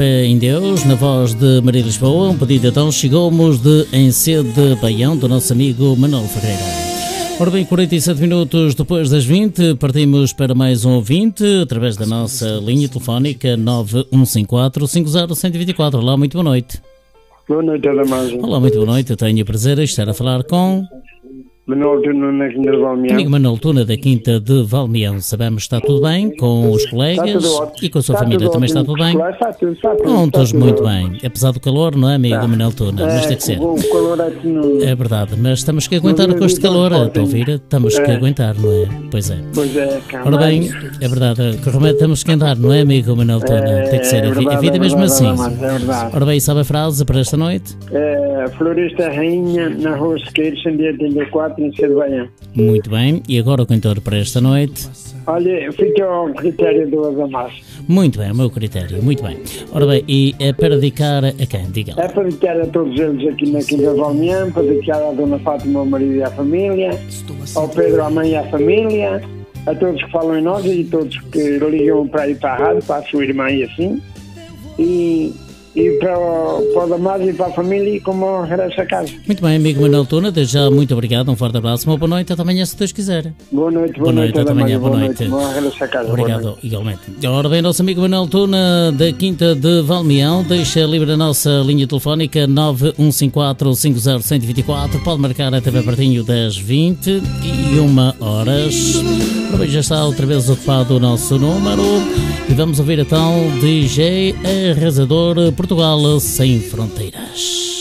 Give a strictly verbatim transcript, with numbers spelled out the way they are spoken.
Em Deus, na voz de Maria Lisboa, um pedido então chegou-nos de Ence de Baião, do nosso amigo Manuel Ferreira. Ora bem, quarenta e sete minutos depois das vinte, partimos para mais um ouvinte, através da nossa linha telefónica nove um cinco quatro, cinco zero um zero dois quatro. Olá, muito boa noite. Boa noite, Adamásio. Olá, muito boa noite, eu tenho o prazer de estar a falar com... Manuel Tuna, na Quinta de Valmião. Amigo Manuel Tuna, da Quinta de Valmião. Sabemos que está tudo bem com os colegas e com a sua está família também está tudo bem? Está tudo, está tudo. Não, todos tudo muito ótimo. bem. Apesar do calor, não é, amigo Tá. Manuel Tuna? Mas É, tem que ser. O calor aqui no... É verdade, mas estamos que aguentar Não, com este não, não, calor, não, está a ouvir? Estamos que É. aguentar, não é? Pois é. Pois é, cá. Ora bem, é verdade, que remédio temos que andar, não é, amigo Manuel Tuna? Tem que ser, é a vi- a verdade, vida é mesmo verdade, assim. Adamásio, é verdade. Ora bem, sabe a frase para esta noite? É, Floresta Rainha, na Rua Sequeiro, cento e oitenta e quatro, em Cerveia. Muito bem, e agora o cantor para esta noite? Olha, fica ao critério do Adamásio. Muito bem, o meu critério, muito bem. Ora bem, e é para dedicar a quem? Diga lá. É para dedicar a todos eles aqui na Quinta de Valmião, para dedicar à Dona Fátima, ao marido e à família, ao Pedro, à mãe e à família, a todos que falam em nós e todos que ligam para ir para a rádio, para a sua irmã e assim, e, e para, o, para o Damásio e para a família, e como regresso a casa. Muito bem, amigo Manuel Tuna, desde já muito obrigado, um forte abraço, uma boa noite, até amanhã se Deus quiser. Boa noite, boa, Boa noite, até amanhã, Adamásio, boa noite. Bom regresso a casa. boa Obrigado, noite. igualmente. Ora bem, nosso amigo Manuel Tuna, da Quinta de Valmião, deixa livre a nossa linha telefónica nove um cinco quatro, cinco zero um zero dois quatro, pode marcar até bem pertinho das vinte e uma horas. Ora bem, já está outra vez ocupado o nosso número e vamos ouvir então D J Arrasador Portugal Sem Fronteiras.